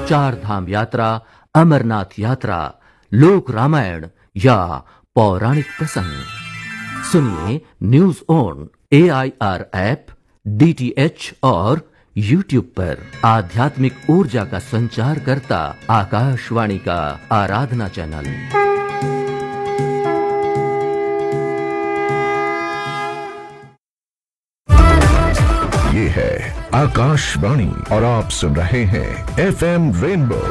चार धाम यात्रा, अमरनाथ यात्रा, लोक रामायण या पौराणिक प्रसंग सुनिए news on AIR app, DTH और YouTube पर। आध्यात्मिक ऊर्जा का संचार करता आकाशवाणी का आराधना चैनल। ये है आकाशवाणी और आप सुन रहे हैं FM रेनबो।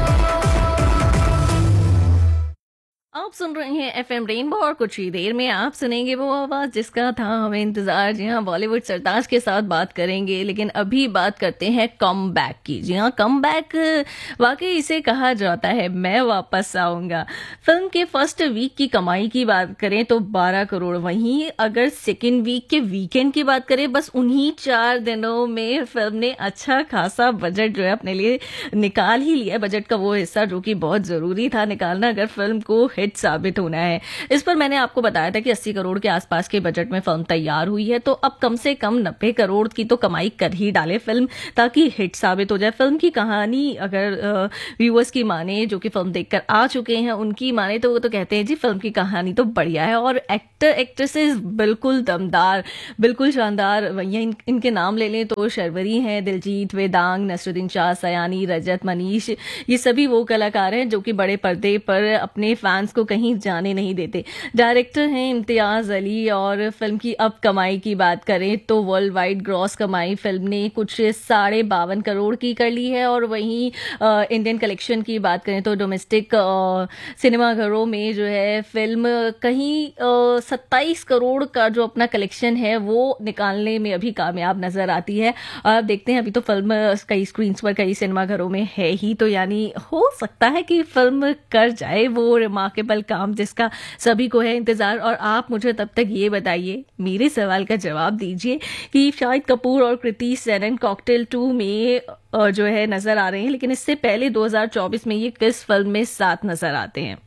आप सुन रहे हैं FM रेनबो और कुछ ही देर में आप सुनेंगे वो आवाज जिसका था हमें इंतजार। जी हाँ, बॉलीवुड सरताज के साथ बात करेंगे, लेकिन अभी बात करते हैं कम बैक की। जी हाँ, कम बैक वाकई इसे कहा जाता है, मैं वापस आऊंगा। फिल्म के फर्स्ट वीक की कमाई की बात करें तो 12 करोड़। वहीं अगर सेकेंड वीक के वीकेंड की बात करें, बस उन्हीं 4 दिनों में फिल्म ने अच्छा खासा बजट जो है अपने लिए निकाल ही लिया। बजट का वो हिस्सा जो कि बहुत जरूरी था निकालना अगर फिल्म को हिट साबित होना है। इस पर मैंने आपको बताया था कि 80 करोड़ के आसपास के बजट में फिल्म तैयार हुई है, तो अब कम से कम 90 करोड़ की तो कमाई कर ही डाले फिल्म, ताकि हिट साबित हो जाए। फिल्म की कहानी अगर व्यूअर्स की माने, जो कि फिल्म देखकर आ चुके हैं, उनकी माने तो वो तो कहते हैं जी फिल्म की कहानी तो बढ़िया है और एक्टर एक्ट्रेसेस बिल्कुल दमदार, बिल्कुल शानदार। इनके नाम ले लें तो शर्वरी हैं, दिलजीत, वेदांग, नसरुद्दीन शाह, सयानी, रजत, मनीष, ये सभी वो कलाकार हैं जो कि बड़े पर्दे पर अपने फैंस को कहीं जाने नहीं देते। डायरेक्टर हैं इम्तियाज अली। और फिल्म की अब कमाई की बात करें तो वर्ल्ड वाइड ग्रॉस कमाई फिल्म ने कुछ 52.5 करोड़ की कर ली है। और वहीं इंडियन कलेक्शन की बात करें तो डोमेस्टिक सिनेमाघरों में जो है फिल्म कहीं 27 करोड़ का जो अपना कलेक्शन है वो निकालने में अभी कामयाब नजर आती है। और देखते हैं, अभी तो फिल्म कई स्क्रीन पर कई सिनेमाघरों में है ही, तो यानी हो सकता है कि फिल्म कर जाए वो रिमार्केबल काम जिसका सभी को है इंतजार। और आप मुझे तब तक ये बताइए, मेरे सवाल का जवाब दीजिए कि शाहिद कपूर और कृति सेनन कॉकटेल 2 में जो है नजर आ रहे हैं, लेकिन इससे पहले 2024 में ये किस फिल्म में साथ नजर आते हैं?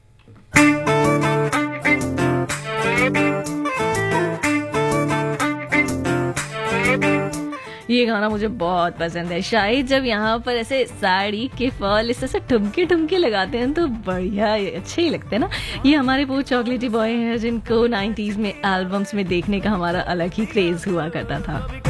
ये गाना मुझे बहुत पसंद है। शायद जब यहाँ पर ऐसे साड़ी के फॉल इस ऐसे ठुमके ठुमके लगाते हैं तो बढ़िया अच्छे ही लगते हैं ना। ये हमारे वो चॉकलेटी बॉय हैं जिनको 90s में एल्बम्स में देखने का हमारा अलग ही क्रेज हुआ करता था।